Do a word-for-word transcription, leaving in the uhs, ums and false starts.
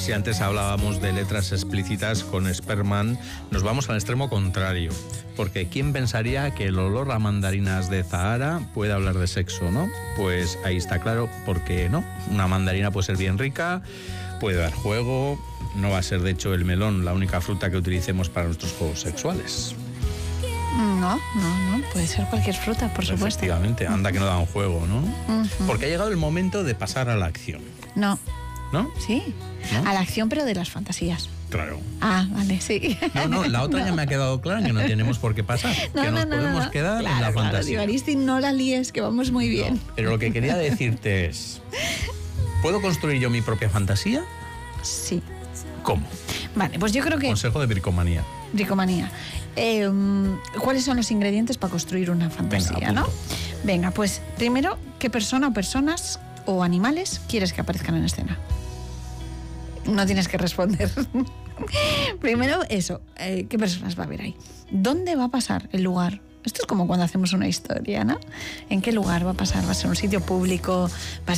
Si antes hablábamos de letras explícitas con Sperman, nos vamos al extremo contrario. Porque ¿quién pensaría que el olor a mandarinas de Zahara puede hablar de sexo, no? Pues ahí está claro, porque no. Una mandarina puede ser bien rica, puede dar juego, no va a ser de hecho el melón la única fruta que utilicemos para nuestros juegos sexuales. No, no, no, puede ser cualquier fruta, por supuesto. Efectivamente, anda que no da un juego, ¿no? Uh-huh. Porque ha llegado el momento de pasar a la acción. No. ¿No? Sí, ¿no? A la acción, pero de las fantasías. Claro. Ah, vale, sí. No, no, la otra no. Ya me ha quedado clara, que no tenemos por qué pasar. No, que no, nos no, podemos no. quedar claro, en la claro, fantasía. Evaristi, no la líes, que vamos muy bien. No, pero lo que quería decirte es, ¿puedo construir yo mi propia fantasía? Sí. ¿Cómo? Vale, pues yo creo que... Consejo de bricomanía. Bricomanía. Eh, ¿Cuáles son los ingredientes para construir una fantasía? Venga, ¿no? Venga, pues primero, ¿qué persona o personas o animales quieres que aparezcan en escena? No tienes que responder. Primero, eso, eh, ¿qué personas va a haber ahí? ¿Dónde va a pasar el lugar? Esto es como cuando hacemos una historia, ¿no? ¿En qué lugar va a pasar? ¿Va a ser un sitio público? ¿Va a